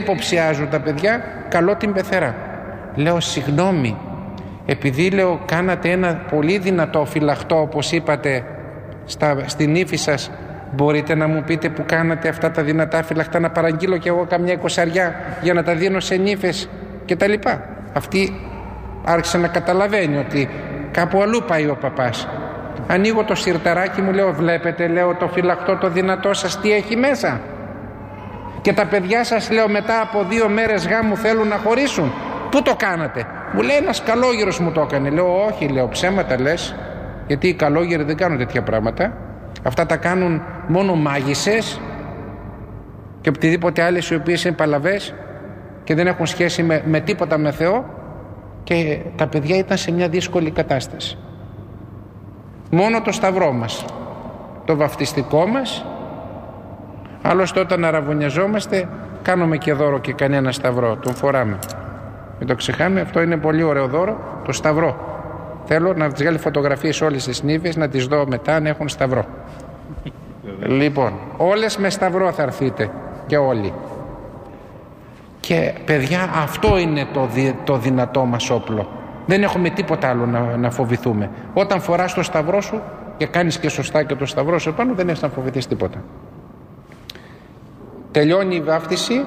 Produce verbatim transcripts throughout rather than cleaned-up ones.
υποψιάζουν τα παιδιά, καλώ την πεθερά. Λέω συγγνώμη, επειδή λέω κάνατε ένα πολύ δυνατό φυλαχτό όπως είπατε στα, στην ύφη σας, μπορείτε να μου πείτε που κάνατε αυτά τα δυνατά φυλαχτά, να παραγγείλω κι εγώ καμιά εικοσαριά για να τα δίνω σε νύφες και τα λοιπά. Αυτή άρχισε να καταλαβαίνει ότι κάπου αλλού πάει ο παπάς. Ανοίγω το σιρταράκι μου, λέω βλέπετε, λέω το φυλαχτό το δυνατό σας τι έχει μέσα? Και τα παιδιά σας, λέω, μετά από δύο μέρες γάμου θέλουν να χωρίσουν. Πού το κάνατε? Μου λέει ένας καλόγερος μου το έκανε. Λέω όχι, λέω, ψέματα λες, γιατί οι καλόγεροι δεν κάνουν τέτοια πράγματα. Αυτά τα κάνουν μόνο μάγισσες και οτιδήποτε άλλες οι οποίες είναι παλαβές και δεν έχουν σχέση με, με τίποτα με Θεό. Και τα παιδιά ήταν σε μια δύσκολη κατάσταση. Μόνο το σταυρό μας, το βαφτιστικό μας. Άλλωστε όταν αραβωνιαζόμαστε κάνουμε και δώρο και κανένα σταυρό, τον φοράμε. Μην το ξεχάμε, αυτό είναι πολύ ωραίο δώρο, το σταυρό. Θέλω να τις βγάλει φωτογραφίες όλες τις νύφες, να τις δω μετά αν έχουν σταυρό. Λοιπόν, όλες με σταυρό θα έρθείτε και όλοι. Και παιδιά, αυτό είναι το, δι, το δυνατό μας όπλο. Δεν έχουμε τίποτα άλλο να, να φοβηθούμε. Όταν φοράς το σταυρό σου και κάνεις και σωστά και το σταυρό σου επάνω, δεν έχεις να φοβηθείς τίποτα. Τελειώνει η βάφτιση.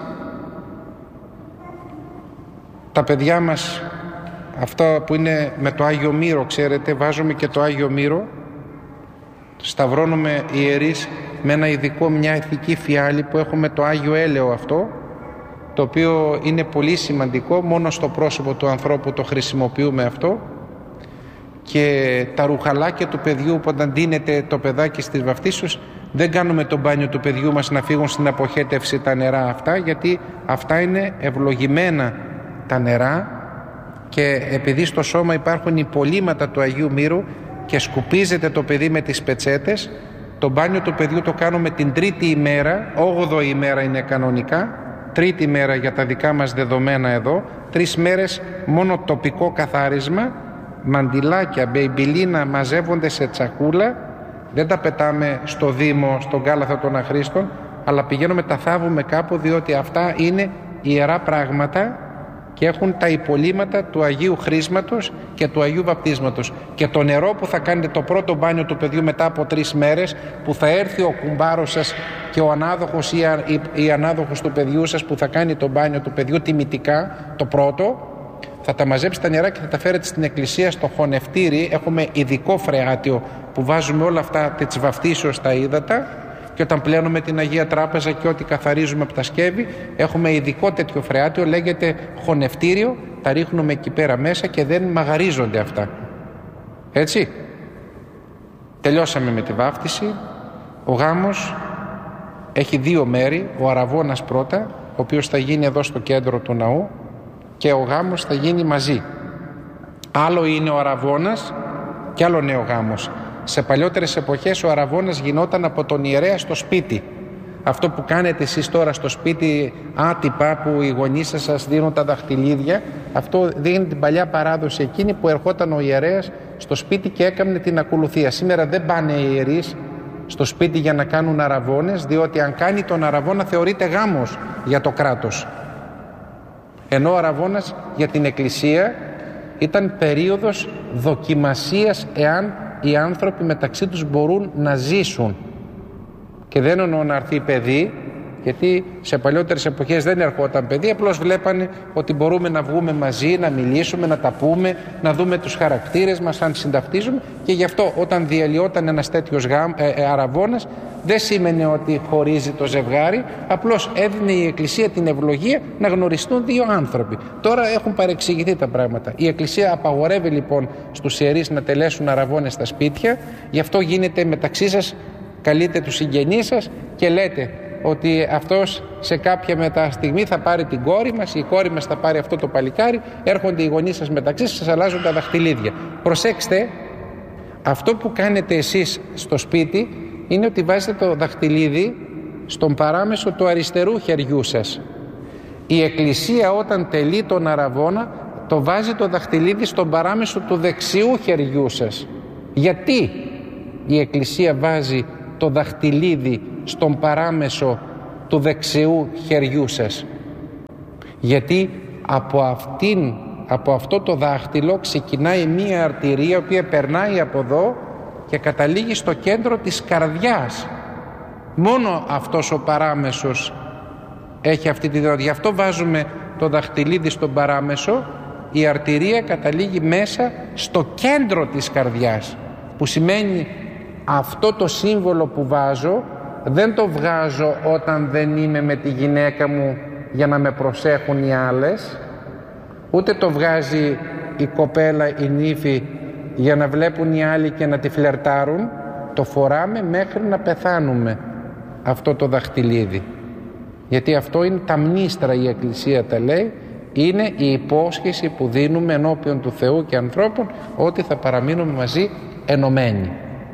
Τα παιδιά μας, αυτά που είναι με το Άγιο Μύρο, ξέρετε, βάζουμε και το Άγιο Μύρο, σταυρώνουμε ιερείς με ένα ειδικό, μια ηθική φιάλη που έχουμε το Άγιο Έλεο αυτό, το οποίο είναι πολύ σημαντικό, μόνο στο πρόσωπο του ανθρώπου το χρησιμοποιούμε αυτό. Και τα ρουχαλάκια του παιδιού που όταν ντύνεται το παιδάκι στις βαφτίσεως, δεν κάνουμε το μπάνιο του παιδιού μας να φύγουν στην αποχέτευση τα νερά αυτά, γιατί αυτά είναι ευλογημένα τα νερά και επειδή στο σώμα υπάρχουν υπολείμματα του Αγίου Μύρου και σκουπίζεται το παιδί με τις πετσέτες, το μπάνιο του παιδιού το κάνουμε την τρίτη ημέρα, όγδοη ημέρα είναι κανονικά, τρίτη μέρα για τα δικά μας δεδομένα εδώ, τρεις μέρες μόνο τοπικό καθάρισμα, μαντιλάκια, μπεϊμπιλίνα μαζεύονται σε τσακούλα, δεν τα πετάμε στο Δήμο, στον κάλαθο των αχρήστων, αλλά πηγαίνουμε, τα θάβουμε κάπου, διότι αυτά είναι ιερά πράγματα και έχουν τα υπολείμματα του Αγίου Χρίσματος και του Αγίου Βαπτίσματος. Και το νερό που θα κάνετε το πρώτο μπάνιο του παιδιού μετά από τρεις μέρες, που θα έρθει ο κουμπάρος σας και ο ανάδοχος ή, α, ή, ή ανάδοχος του παιδιού σας που θα κάνει το μπάνιο του παιδιού τιμητικά, το πρώτο, θα τα μαζέψει τα νερά και θα τα φέρετε στην εκκλησία στο χωνευτήρι. Έχουμε ειδικό φρεάτιο που βάζουμε όλα αυτά της βαφτίσεως στα ύδατα, και όταν πλένουμε την Αγία Τράπεζα και ό,τι καθαρίζουμε από τα σκεύη, έχουμε ειδικό τέτοιο φρεάτιο, λέγεται χωνευτήριο, τα ρίχνουμε εκεί πέρα μέσα και δεν μαγαρίζονται αυτά. Έτσι. Τελειώσαμε με τη βάφτιση. Ο γάμος έχει δύο μέρη, ο αραβώνας πρώτα, ο οποίος θα γίνει εδώ στο κέντρο του ναού, και ο γάμος θα γίνει μαζί. Άλλο είναι ο αραβώνας και άλλο είναι ο γάμος. Σε παλιότερες εποχές ο αραβώνας γινόταν από τον ιερέα στο σπίτι. Αυτό που κάνετε εσείς τώρα στο σπίτι άτυπα, που οι γονείς σας σας δίνουν τα δαχτυλίδια, αυτό δίνει την παλιά παράδοση εκείνη που ερχόταν ο ιερέας στο σπίτι και έκανε την ακολουθία. Σήμερα δεν πάνε οι ιερείς στο σπίτι για να κάνουν αραβώνες, διότι αν κάνει τον αραβώνα θεωρείται γάμος για το κράτος. Ενώ ο αραβώνας για την Εκκλησία ήταν περίοδος δοκιμασίας εάν οι άνθρωποι μεταξύ τους μπορούν να ζήσουν. Και δεν εννοώ να έρθει παιδί, γιατί σε παλιότερες εποχές δεν ερχόταν παιδί, απλώς βλέπανε ότι μπορούμε να βγούμε μαζί, να μιλήσουμε, να τα πούμε, να δούμε τους χαρακτήρες μας, αν συνταυτίζουμε, και γι' αυτό όταν διαλυόταν ένας τέτοιος γάμ, ε, ε, αραβώνας, δεν σήμαινε ότι χωρίζει το ζευγάρι, απλώς έδινε η Εκκλησία την ευλογία να γνωριστούν δύο άνθρωποι. Τώρα έχουν παρεξηγηθεί τα πράγματα. Η Εκκλησία απαγορεύει λοιπόν στους ιερείς να τελέσουν αραβώνες στα σπίτια, γι' αυτό γίνεται μεταξύ σας, καλείτε τους συγγενείς σας και λέτε ότι αυτός σε κάποια μετά στιγμή θα πάρει την κόρη μας, η κόρη μας θα πάρει αυτό το παλικάρι, έρχονται οι γονείς σας μεταξύ σας, σας αλλάζουν τα δαχτυλίδια. Προσέξτε, αυτό που κάνετε εσείς στο σπίτι είναι ότι βάζετε το δαχτυλίδι στον παράμεσο του αριστερού χεριού σας. Η Εκκλησία όταν τελεί τον αραβώνα το βάζει το δαχτυλίδι στον παράμεσο του δεξιού χεριού σας. Γιατί η Εκκλησία βάζει το δαχτυλίδι στον παράμεσο του δεξιού χεριού σας? Γιατί από, αυτήν, από αυτό το δάχτυλο ξεκινάει μία αρτηρία, η οποία περνάει από εδώ και καταλήγει στο κέντρο της καρδιάς. Μόνο αυτός ο παράμεσος έχει αυτή τη δυνατότητα. Γι' αυτό βάζουμε το δαχτυλίδι στον παράμεσο. Η αρτηρία καταλήγει μέσα στο κέντρο της καρδιάς, που σημαίνει αυτό το σύμβολο που βάζω δεν το βγάζω όταν δεν είμαι με τη γυναίκα μου για να με προσέχουν οι άλλες, ούτε το βγάζει η κοπέλα, η νύφη, για να βλέπουν οι άλλοι και να τη φλερτάρουν. Το φοράμε μέχρι να πεθάνουμε αυτό το δαχτυλίδι, γιατί αυτό είναι τα μνήστρα, η Εκκλησία τα λέει, είναι η υπόσχεση που δίνουμε ενώπιον του Θεού και ανθρώπων ότι θα παραμείνουμε μαζί ενωμένοι.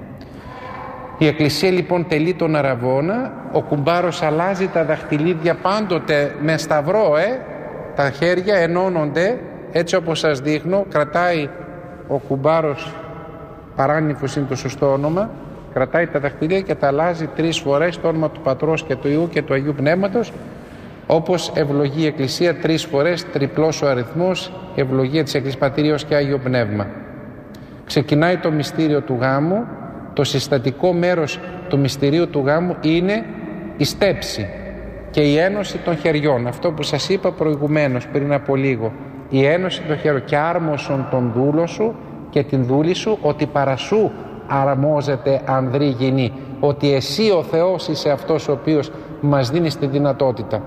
Η Εκκλησία λοιπόν τελεί τον αραβώνα. Ο κουμπάρος αλλάζει τα δαχτυλίδια πάντοτε με σταυρό, ε? τα χέρια ενώνονται έτσι όπως σας δείχνω. Κρατάει ο κουμπάρος, παράνυφος είναι το σωστό όνομα, κρατάει τα δαχτυλίδια και τα αλλάζει τρεις φορές, το όνομα του Πατρός και του Υιού και του Αγίου Πνεύματος, όπως ευλογεί η Εκκλησία τρεις φορές, τριπλός ο αριθμός, ευλογία της Εκκλησίας, Πατήριος και Άγιο Πνεύμα. Ξεκινάει το μυστήριο του γάμου. Το συστατικό μέρος του μυστηρίου του γάμου είναι η στέψη και η ένωση των χεριών. Αυτό που σας είπα προηγουμένως πριν από λίγο. Η ένωση των χεριών. Και άρμοσον τον δούλο σου και την δούλη σου, ότι παρασού αρμόζεται ανδρή γυνή. Ότι εσύ ο Θεός είσαι αυτός ο οποίος μας δίνει τη δυνατότητα.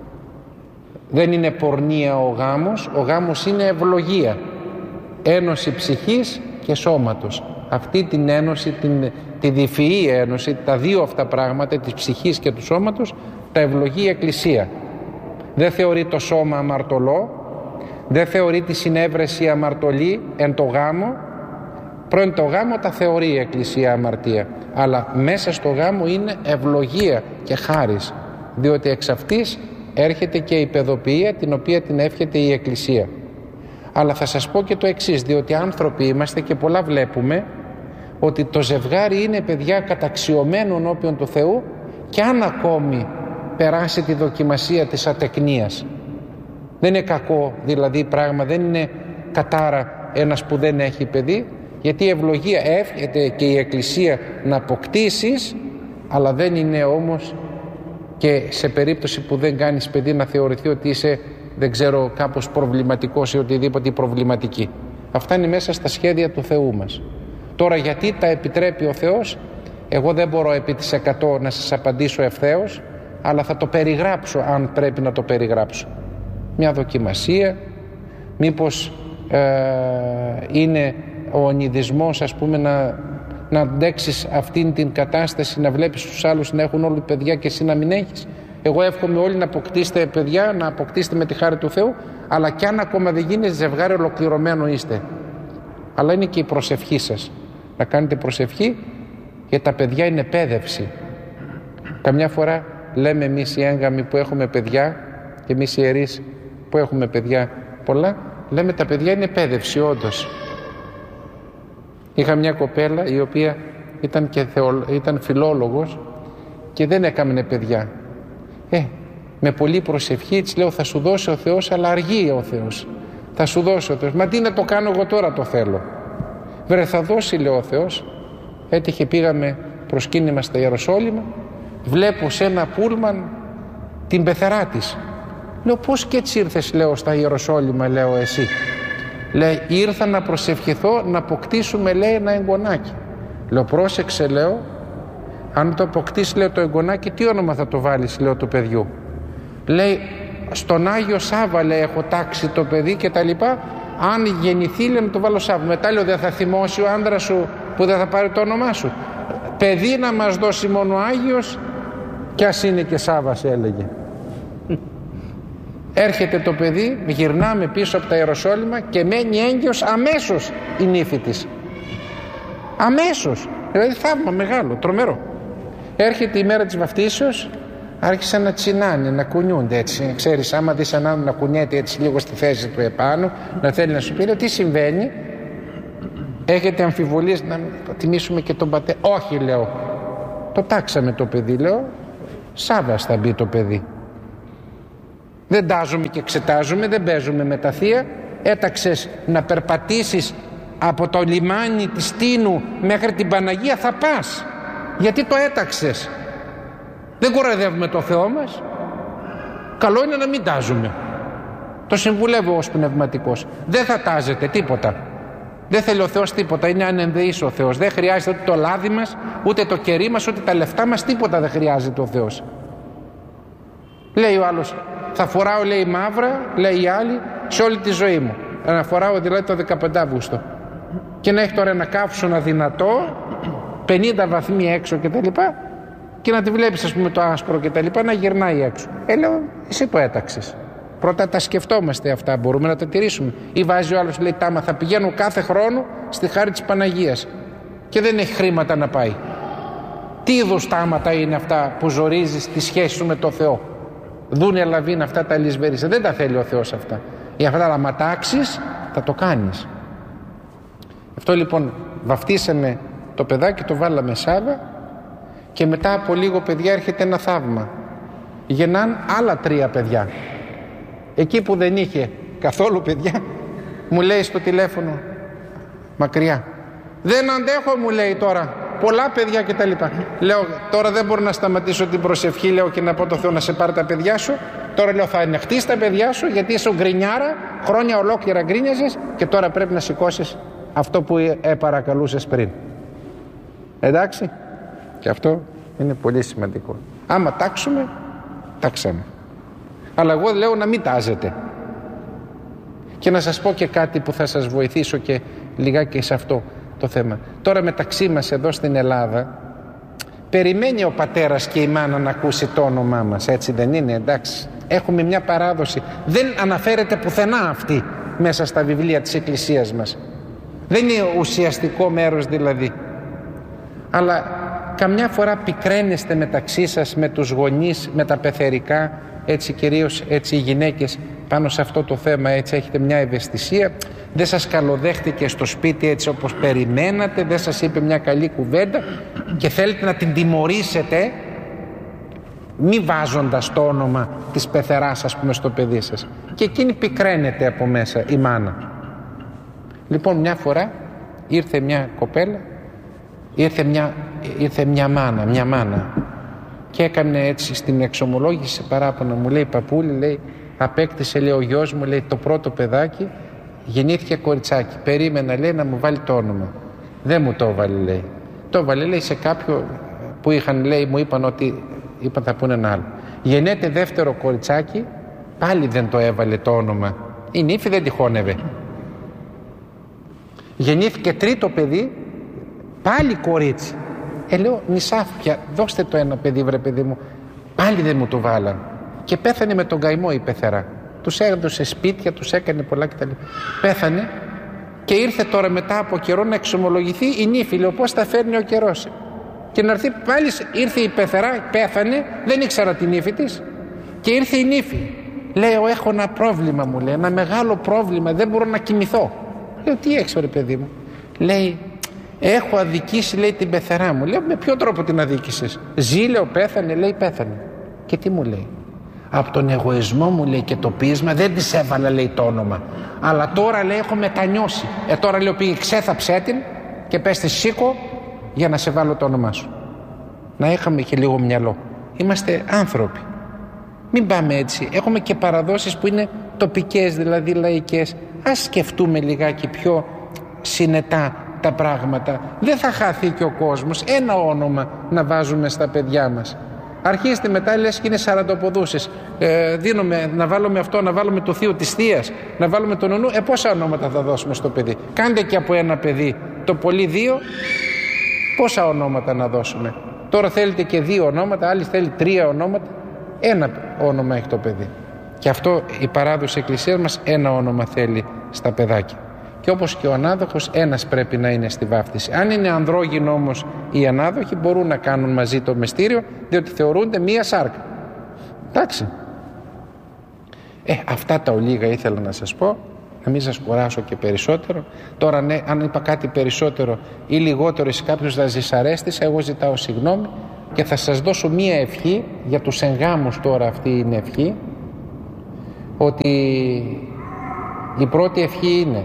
Δεν είναι πορνεία ο γάμος. Ο γάμος είναι ευλογία. Ένωση ψυχής και σώματος. Αυτή την ένωση, την, τη διφυή ένωση, τα δύο αυτά πράγματα, της ψυχής και του σώματος, τα ευλογεί η Εκκλησία. Δεν θεωρεί το σώμα αμαρτωλό, δεν θεωρεί τη συνέβρεση αμαρτωλή εν το γάμο. Πρώην το γάμο τα θεωρεί η Εκκλησία αμαρτία, αλλά μέσα στο γάμο είναι ευλογία και χάρις, διότι εξ αυτής έρχεται και η παιδοποιία, την οποία την εύχεται η Εκκλησία. Αλλά θα σας πω και το εξής, διότι άνθρωποι είμαστε και πολλά βλέπουμε ότι το ζευγάρι είναι, παιδιά, καταξιωμένο ενώπιον του Θεού, και αν ακόμη περάσει τη δοκιμασία της ατεκνίας. Δεν είναι κακό δηλαδή πράγμα, δεν είναι κατάρα ένας που δεν έχει παιδί, γιατί η ευλογία εύχεται και η Εκκλησία να αποκτήσεις, αλλά δεν είναι όμως και σε περίπτωση που δεν κάνεις παιδί να θεωρηθεί ότι είσαι, δεν ξέρω, κάπως προβληματικός ή οτιδήποτε προβληματική. Αυτά είναι μέσα στα σχέδια του Θεού μας. Τώρα γιατί τα επιτρέπει ο Θεός, εγώ δεν μπορώ επί της εκατό να σας απαντήσω ευθέως, αλλά θα το περιγράψω αν πρέπει να το περιγράψω. Μια δοκιμασία, μήπως ε, είναι ο ονειδισμός, ας πούμε, να, να αντέξεις αυτήν την κατάσταση, να βλέπεις τους άλλους να έχουν όλοι παιδιά και εσύ να μην έχεις. Εγώ εύχομαι όλοι να αποκτήσετε παιδιά, να αποκτήσετε με τη χάρη του Θεού, αλλά κι αν ακόμα δεν γίνει ζευγάρι ολοκληρωμένο είστε. Αλλά είναι και η προσευχή σας. Να κάνετε προσευχή, γιατί τα παιδιά είναι εκπαίδευση. Καμιά φορά λέμε εμείς οι έγγαμοι που έχουμε παιδιά, και εμείς οι ιερείς που έχουμε παιδιά πολλά, λέμε τα παιδιά είναι εκπαίδευση, όντως. Είχα μια κοπέλα η οποία ήταν, και θεολ... ήταν φιλόλογος και δεν έκαμνε παιδιά. Ε, με πολλή προσευχή της λέω, θα σου δώσει ο Θεός, αλλά αργεί ο Θεός. Θα σου δώσει ο Θεός. Μα τι να το κάνω, εγώ τώρα το θέλω. Βρε, θα δώσει, λέω, ο Θεός. Έτυχε, πήγαμε προσκύνημα στα Ιεροσόλυμα, βλέπω σε ένα πούλμαν την πεθερά της. Λέω, πώς και έτσι ήρθες, λέω, στα Ιεροσόλυμα, λέω, εσύ? Λέει, ήρθα να προσευχηθώ να αποκτήσουμε, λέει, ένα εγγονάκι. Λέω, πρόσεξε, λέω, αν το αποκτήσει, λέω, το εγγονάκι, τι όνομα θα το βάλεις, λέω, του παιδιού? Λέει, στον Άγιο Σάββα, λέει, έχω τάξει το παιδί και τα λοιπά. Αν γεννηθεί, λέει, να το βάλω Σάββα. Μετά, λέω, δεν θα θυμώσει ο άντρας σου που δεν θα πάρει το όνομά σου? Παιδί να μας δώσει μόνο ο Άγιος, κι ας είναι και Σάββας, έλεγε. Έρχεται το παιδί, γυρνάμε πίσω από τα Ιεροσόλυμα και μένει έγκυος αμέσως η νύφη της. Αμέσως. Δηλαδή θαύμα μεγάλο, τρομερό. Έρχεται η μέρα της βαφτίσεως, άρχισαν να τσινάνε, να κουνιούνται έτσι. Ξέρεις, άμα δεις έναν να κουνιέται έτσι λίγο στη θέση του επάνω, να θέλει να σου πει, τι συμβαίνει? Έχετε αμφιβολίες να τιμήσουμε και τον πατέρα? Όχι, λέω. Το τάξαμε το παιδί, λέω. Σάββας θα μπει το παιδί. Δεν τάζουμε και εξετάζουμε, δεν παίζουμε με τα θεία. Έταξες να περπατήσεις από το λιμάνι της Τίνου μέχρι την Παναγία, θα πας. Γιατί το έταξες. Δεν κοροϊδεύουμε το Θεό μας. Καλό είναι να μην τάζουμε. Το συμβουλεύω ως πνευματικός. Δεν θα τάζετε τίποτα. Δεν θέλει ο Θεός τίποτα. Είναι ανενδεής ο Θεός. Δεν χρειάζεται ούτε το λάδι μας, ούτε το κερί μας, ούτε τα λεφτά μας. Τίποτα δεν χρειάζεται ο Θεός. Λέει ο άλλος, θα φοράω, λέει, μαύρα, λέει η άλλη, σε όλη τη ζωή μου. Να φοράω δηλαδή το δεκαπέντε Αυγούστου. Και να έχει τώρα ένα καύσωνα δυνατό, πενήντα βαθμοί έξω κτλ. Και, και να τη βλέπεις, ας πούμε, το άσπρο κτλ. Να γυρνάει έξω. Ε, λέω, εσύ το έταξες. Πρώτα τα σκεφτόμαστε αυτά, μπορούμε να τα τηρήσουμε. Ή βάζει ο άλλος, λέει, τάμα, θα πηγαίνω κάθε χρόνο στη χάρη της Παναγίας και δεν έχει χρήματα να πάει. Τι είδους τάματα είναι αυτά που ζορίζεις τη σχέση σου με το Θεό? Δούνε λαβίν αυτά τα λησβέρισα. Δεν τα θέλει ο Θεός αυτά. Για αυτά να ματάξεις, θα το κάνεις. Αυτό λοιπόν, βαφτίσαμε το παιδάκι, το βάλαμε Σάββα και μετά από λίγο, παιδιά, έρχεται ένα θαύμα. Γεννάν άλλα τρία παιδιά. Εκεί που δεν είχε καθόλου παιδιά, μου λέει στο τηλέφωνο, μακριά, δεν αντέχω, μου λέει τώρα, πολλά παιδιά και τα λοιπά. Λέω, τώρα δεν μπορώ να σταματήσω την προσευχή, λέω, και να πω το Θεό να σε πάρει τα παιδιά σου. Τώρα, λέω, θα ανεχτείς τα παιδιά σου, γιατί είσαι γκρινιάρα, χρόνια ολόκληρα γκρίνιαζες και τώρα πρέπει να σηκώσεις αυτό που ε, παρακαλούσες πριν. Εντάξει, και αυτό είναι πολύ σημαντικό. Άμα τάξουμε, τάξαμε. Αλλά εγώ λέω να μην τάζετε. Και να σας πω και κάτι που θα σας βοηθήσω και λιγάκι σε αυτό το θέμα. Τώρα μεταξύ μας εδώ στην Ελλάδα περιμένει ο πατέρας και η μάνα να ακούσει το όνομά μας, έτσι δεν είναι? Εντάξει, έχουμε μια παράδοση, δεν αναφέρεται πουθενά αυτή μέσα στα βιβλία της Εκκλησίας μας. Δεν είναι ουσιαστικό μέρος δηλαδή. Αλλά καμιά φορά πικραίνεστε μεταξύ σας με τους γονείς, με τα πεθερικά, έτσι κυρίως έτσι οι γυναίκες πάνω σε αυτό το θέμα, έτσι έχετε μια ευαισθησία, δεν σας καλοδέχτηκε στο σπίτι έτσι όπως περιμένατε, δεν σας είπε μια καλή κουβέντα και θέλετε να την τιμωρήσετε μη βάζοντας το όνομα της πεθεράς, ας πούμε, στο παιδί σας, και εκείνη πικραίνεται από μέσα, η μάνα. Λοιπόν, μια φορά ήρθε μια κοπέλα, ήρθε μια, ήρθε μια μάνα, μια μάνα και έκανε έτσι στην εξομολόγηση παράπονα, μου λέει, παππούλη, λέει, απέκτησε, λέει, ο γιος μου, λέει, το πρώτο παιδάκι, γεννήθηκε κοριτσάκι, περίμενα, λέει, να μου βάλει το όνομα, δεν μου το έβαλε, λέει, το έβαλε, λέει, σε κάποιο που είχαν, λέει, μου είπαν ότι είπαν θα πούνε ένα άλλο. Γεννέται δεύτερο κοριτσάκι, πάλι δεν το έβαλε το όνομα, η νύφη δεν τυχόνευε. Γεννήθηκε τρίτο παιδί, πάλι κορίτσι. Ε, λέω, νησάφια, δώστε το ένα παιδί, βρε παιδί μου. Πάλι δεν μου το βάλαν. Και πέθανε με τον καημό η πεθερά. Τους έδωσε σπίτια, τους έκανε πολλά κτλ. Πέθανε και ήρθε τώρα μετά από καιρό να εξομολογηθεί η νύφη. Λέω, πώς θα φέρνει ο καιρός? Και να έρθει πάλι, ήρθε η πεθερά, πέθανε, δεν ήξερα την νύφη της. Και ήρθε η νύφη. Λέω, έχω ένα πρόβλημα, μου λέει, ένα μεγάλο πρόβλημα, δεν μπορώ να κοιμηθώ. Λέω, τι έχεις, ρε παιδί μου? Λέει, έχω αδικήσει, λέει, την πεθερά μου. Λέω, με ποιο τρόπο την αδίκησες? Ζει, λέω, πέθανε? Λέει, πέθανε. Και τι μου λέει? Από τον εγωισμό, μου λέει, και το πείσμα δεν της έβαλα, λέει, το όνομα. Αλλά τώρα, λέει, έχω μετανιώσει. Ε, τώρα, λέω, πήγε, ξέθαψέ την και πες τη, σήκω για να σε βάλω το όνομά σου. Να είχαμε και λίγο μυαλό. Είμαστε άνθρωποι. Μην πάμε έτσι. Έχουμε και παραδόσεις που είναι τοπικές, δηλαδή λαϊκές. Ας σκεφτούμε λιγάκι πιο συνετά τα πράγματα. Δεν θα χαθεί και ο κόσμος. Ένα όνομα να βάζουμε στα παιδιά μας. Αρχίστε μετά, λες και είναι σαραντοποδούσες. Ε, δίνουμε, να βάλουμε αυτό, να βάλουμε το θείο της θείας, να βάλουμε τον ονού. Ε, πόσα ονόματα θα δώσουμε στο παιδί? Κάντε και από ένα παιδί, το πολύ δύο, πόσα ονόματα να δώσουμε? Τώρα θέλετε και δύο ονόματα, άλλοι θέλει τρία ονόματα. Ένα όνομα έχει το παιδί. Και αυτό η παράδοση Εκκλησίας μας, ένα όνομα θέλει στα παιδάκια. Και όπως και ο ανάδοχος, ένας πρέπει να είναι στη βάφτιση. Αν είναι ανδρόγυνο όμως οι ανάδοχοι, μπορούν να κάνουν μαζί το μυστήριο, διότι θεωρούνται μία σάρκα. Εντάξει. Ε, αυτά τα ολίγα ήθελα να σας πω, να μην σας κουράσω και περισσότερο. Τώρα, ναι, αν είπα κάτι περισσότερο ή λιγότερο, σε κάποιους θα δυσαρέστησα, εγώ ζητάω συγγνώμη και θα σας δώσω μία ευχή για τους εγγάμους. Τώρα αυτή είναι ευχή. ότι η πρώτη ευχή είναι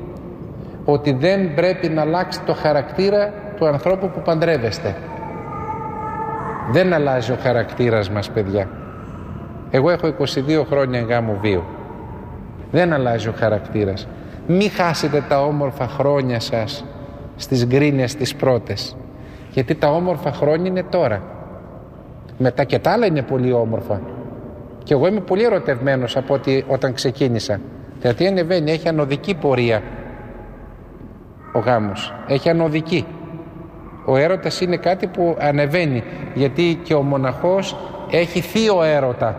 ότι δεν πρέπει να αλλάξει το χαρακτήρα του ανθρώπου που παντρεύεστε. Δεν αλλάζει ο χαρακτήρας μας, παιδιά. Εγώ έχω είκοσι δύο χρόνια γάμου βίου. Δεν αλλάζει ο χαρακτήρας. Μη χάσετε τα όμορφα χρόνια σας στις γκρίνες τις πρώτες, γιατί τα όμορφα χρόνια είναι τώρα. Μετά και τα άλλα είναι πολύ όμορφα. Και εγώ είμαι πολύ ερωτευμένος από ότι όταν ξεκίνησα. Γιατί ανεβαίνει, έχει ανωδική πορεία ο γάμος. Έχει ανωδική. Ο έρωτας είναι κάτι που ανεβαίνει, γιατί και ο μοναχός έχει θείο έρωτα.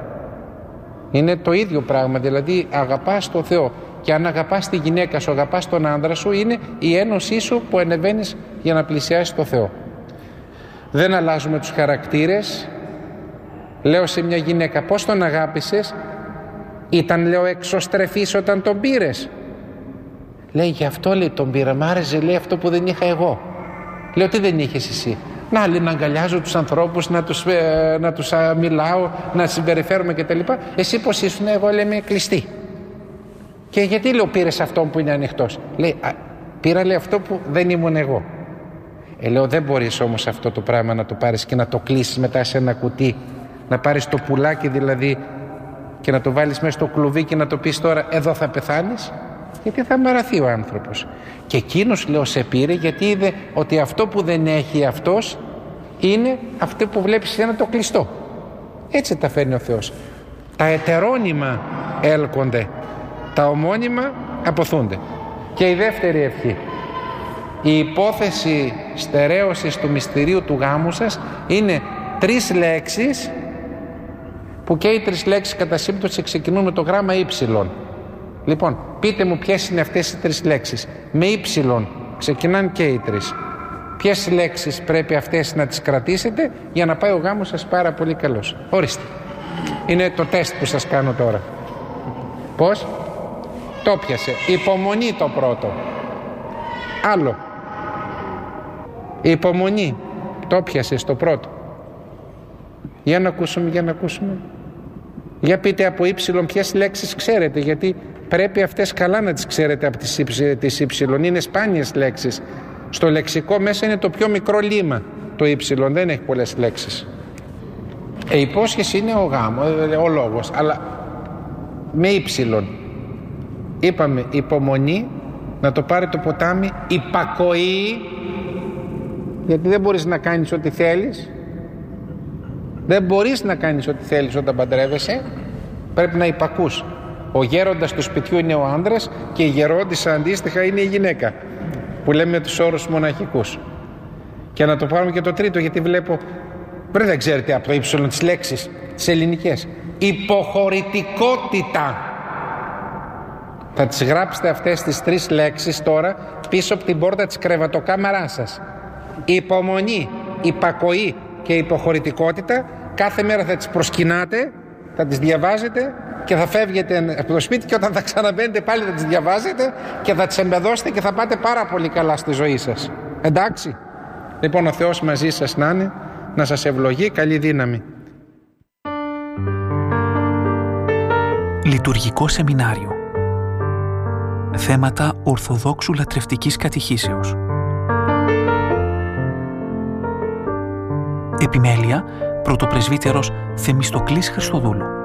Είναι το ίδιο πράγμα, δηλαδή αγαπάς τον Θεό. Και αν αγαπάς τη γυναίκα σου, αγαπάς τον άντρα σου, είναι η ένωσή σου που ανεβαίνεις για να πλησιάσεις τον Θεό. Δεν αλλάζουμε τους χαρακτήρες. Λέω σε μια γυναίκα, πώς τον αγάπησες? Ήταν, λέω, εξωστρεφής όταν τον πήρες? Λέει, γι' αυτό, λέει, τον πήρα, μ' άρεσε, λέει, αυτό που δεν είχα εγώ. Λέω, τι δεν είχες εσύ? Να, λέει, να αγκαλιάζω τους ανθρώπους, να τους, ε, να τους α, μιλάω, να συμπεριφέρομαι κτλ. Εσύ πώς ήσουν? Εγώ, λέει, είμαι κλειστή. Και γιατί, λέω, πήρες αυτό που είναι ανοιχτός? Λέει, α, πήρα, λέει, αυτό που δεν ήμουν εγώ. Ε, λέω, δεν μπορείς όμως αυτό το πράγμα να το πάρεις και να το κλείσεις μετά σε ένα κουτί, να πάρεις το πουλάκι δηλαδή και να το βάλεις μέσα στο κλουβί και να το πεις τώρα εδώ θα πεθάνεις, γιατί θα μαραθεί ο άνθρωπος. Και εκείνος, λέω, σε πήρε γιατί είδε ότι αυτό που δεν έχει αυτός είναι αυτό που βλέπεις ένα το κλειστό. Έτσι τα φέρνει ο Θεός. Τα ετερόνυμα έλκονται, τα ομώνυμα αποθούνται. Και η δεύτερη ευχή, η υπόθεση στερέωσης του μυστηρίου του γάμου σας είναι τρεις λέξεις που και οι τρεις λέξεις κατά σύμπτωση ξεκινούν με το γράμμα ύψιλον. Λοιπόν, πείτε μου ποιες είναι αυτές οι τρεις λέξεις. Με ύψιλον ξεκινάνε και οι τρεις. Ποιες λέξεις πρέπει αυτές να τις κρατήσετε για να πάει ο γάμος σας πάρα πολύ καλός? Ορίστε. Είναι το τεστ που σας κάνω τώρα. Πώς? Το πιασε. Υπομονή το πρώτο. Άλλο. Υπομονή. Το πιασε στο πρώτο. Για να ακούσουμε, για να ακούσουμε. Για πείτε από ύψιλον ποιες λέξεις ξέρετε, γιατί πρέπει αυτές καλά να τις ξέρετε από τις, τις ύψιλον. Είναι σπάνιες λέξεις. Στο λεξικό μέσα είναι το πιο μικρό λίμα. Το ύψιλον δεν έχει πολλές λέξεις. Ε, υπόσχεση είναι ο γάμο, ο λόγος, αλλά με ύψιλον. Είπαμε υπομονή, να το πάρει το ποτάμι, υπακοή, γιατί δεν μπορείς να κάνεις ό,τι θέλεις. Δεν μπορείς να κάνεις ό,τι θέλεις όταν παντρεύεσαι. Πρέπει να υπακούς. Ο γέροντας του σπιτιού είναι ο άνδρας και η γερόντισσα αντίστοιχα είναι η γυναίκα, που λέμε τους όρους μοναχικούς. Και να το πάρουμε και το τρίτο, γιατί βλέπω βρε δεν ξέρετε από το ύψιλον τις λέξεις τις ελληνικές. Υποχωρητικότητα. Θα τις γράψετε αυτές τις τρεις λέξεις τώρα πίσω από την πόρτα της κρεβατοκάμαράς σας. Υπομονή, υπακοή και υποχωρητικότητα. Κάθε μέρα θα τις προσκυνάτε, θα τις διαβάζετε και θα φεύγετε από το σπίτι και όταν θα ξαναμπαίνετε πάλι θα τις διαβάζετε και θα τις εμπεδώσετε και θα πάτε πάρα πολύ καλά στη ζωή σας. Εντάξει? Λοιπόν, ο Θεός μαζί σας να είναι, να σας ευλογεί, καλή δύναμη. Λειτουργικό σεμινάριο. Θέματα Ορθοδόξου λατρευτικής κατηχήσεως. Επιμέλεια, πρωτοπρεσβύτερος Θεμιστοκλής Χριστοδούλου.